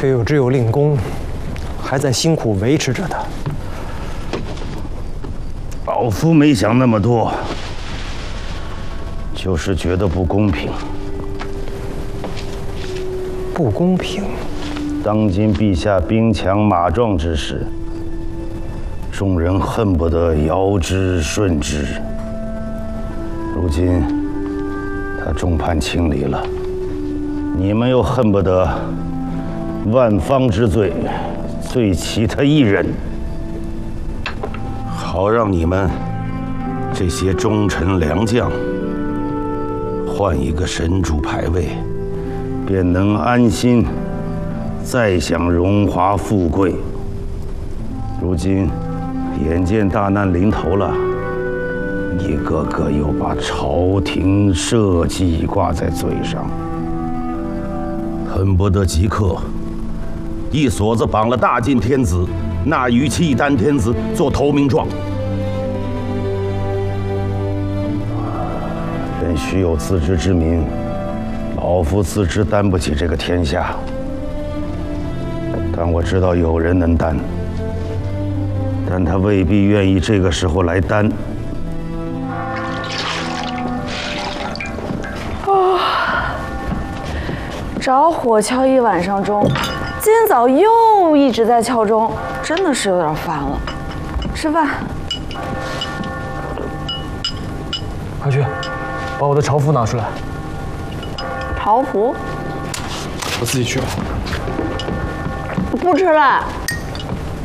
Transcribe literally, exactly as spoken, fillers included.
却又只有令公还在辛苦维持着他。 老夫没想那么多，就是觉得不公平。 不公平。 当今陛下兵强马壮之时，众人恨不得摇之顺之。如今他众叛亲离了，你们又恨不得万方之罪罪其他一人，好让你们这些忠臣良将换一个神主牌位，便能安心再享荣华富贵。如今眼见大难临头了，一个个又把朝廷社稷挂在嘴上，恨不得即刻一锁子绑了大晋天子，纳于契丹天子做投名状。人须有自知之明，老夫自知担不起这个天下，但我知道有人能担，但他未必愿意这个时候来担。 哦，着火敲一晚上钟，今早又一直在敲钟，真的是有点烦了。吃饭。 快去，把我的朝服拿出来。 朝服？ 我自己去吧。 不吃了。